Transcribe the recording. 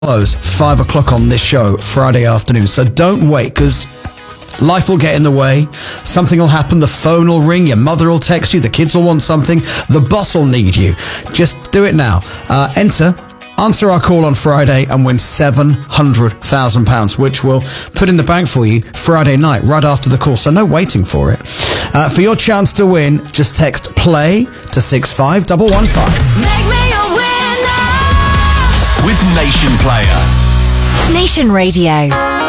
follows 5 o'clock on this show Friday afternoon. So don't wait, because life will get in the way. Something will happen. The phone will ring. Your mother will text you. The kids will want something. The boss will need you. Just do it now. Answer our call on Friday and win £700,000, which we'll put in the bank for you Friday night, right after the call. So no waiting for it. For your chance to win, just text PLAY to 65115. Make me a winner with Nation Player. Nation Radio.